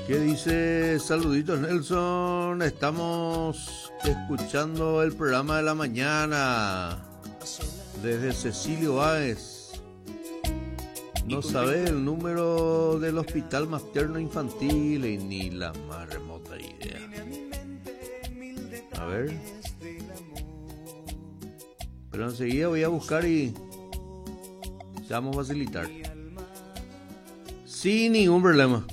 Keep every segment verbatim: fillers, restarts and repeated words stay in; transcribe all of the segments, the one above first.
¿Qué dice? Saluditos, Nelson. Estamos escuchando el programa de la mañana desde Cecilio Báez. No sabe el número del hospital materno infantil y ni la más remota idea. A ver. Pero enseguida voy a buscar y te vamos a facilitar. Sin ningún problema.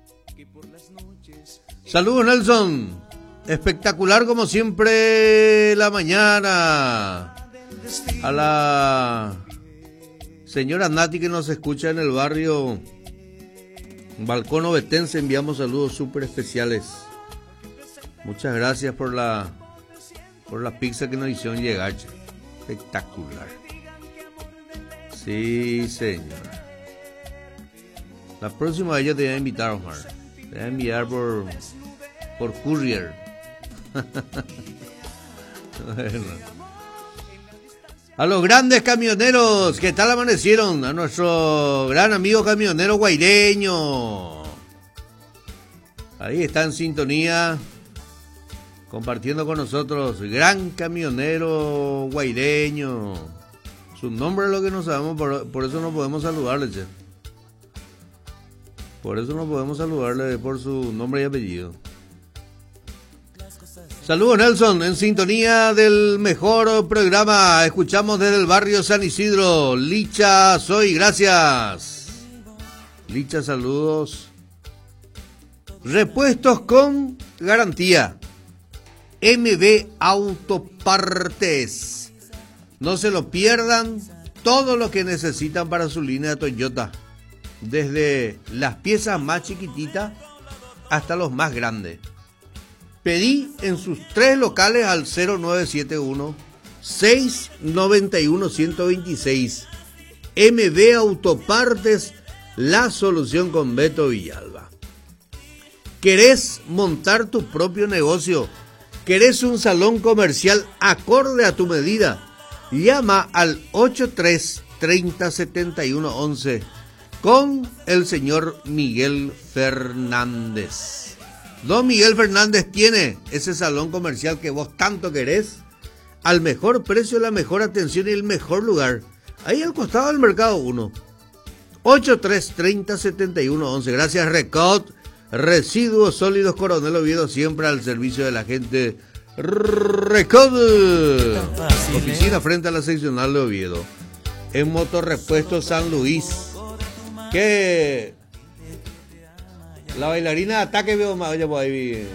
Saludos, Nelson. Espectacular como siempre la mañana. A la señora Nati que nos escucha en el barrio Balcón Ovetense enviamos saludos súper especiales. Muchas gracias por la por la pizza que nos hicieron llegar. Espectacular. Sí, señor. La próxima vez yo te voy a invitar, Omar. Te voy a enviar por por courier. Bueno. A los grandes camioneros, ¿qué tal amanecieron? A nuestro gran amigo camionero guaireño. Ahí está en sintonía, compartiendo con nosotros, gran camionero guaireño. Su nombre es lo que no sabemos, por, por eso no podemos saludarle, che. Por eso no podemos saludarle por su nombre y apellido. Saludos, Nelson, en sintonía del mejor programa. Escuchamos desde el barrio San Isidro. Licha, soy, gracias. Licha, saludos. Repuestos con garantía. M B Autopartes. No se lo pierdan. Todo lo que necesitan para su línea de Toyota. Desde las piezas más chiquititas hasta los más grandes. Pedí en sus tres locales al cero nueve siete uno, seis nueve uno, uno dos seis. M B Autopartes, la solución con Beto Villalba. ¿Querés montar tu propio negocio? ¿Querés un salón comercial acorde a tu medida? Llama al ochenta y tres, treinta, setenta y uno, once con el señor Miguel Fernández. Don Miguel Fernández tiene ese salón comercial que vos tanto querés, al mejor precio, la mejor atención y el mejor lugar. Ahí al costado del Mercado uno. ochenta y tres, treinta, setenta y uno, once. Gracias, Recot. Residuos sólidos Coronel Oviedo, siempre al servicio de la gente. Recot. Oficina frente a la seccional de Oviedo. En Motorrepuesto San Luis. Que la bailarina de Ataque veo más. Oye, pues ahí.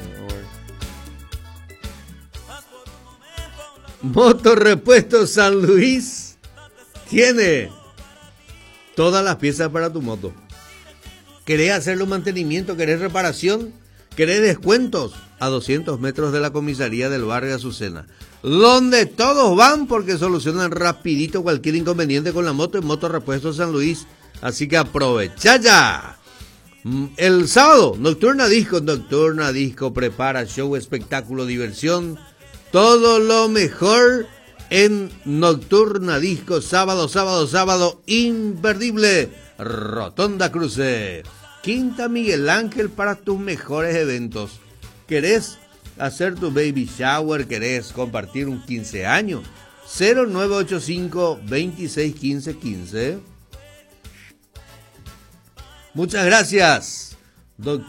Motorrepuesto San Luis tiene todas las piezas para tu moto. ¿Querés hacerle un mantenimiento? ¿Querés reparación? ¿Querés descuentos? A doscientos metros de la comisaría del barrio Azucena, donde todos van porque solucionan rapidito cualquier inconveniente con la moto en Motorrepuesto San Luis. Así que aprovecha ya. El sábado, Nocturna Disco, Nocturna Disco prepara show, espectáculo, diversión, todo lo mejor en Nocturna Disco, sábado, sábado, sábado, imperdible, Rotonda Cruce, Quinta Miguel Ángel para tus mejores eventos. ¿Querés hacer tu baby shower? ¿Querés compartir un quince años? cero nueve ocho cinco, veintiséis, quince, quince. Muchas gracias, doctor.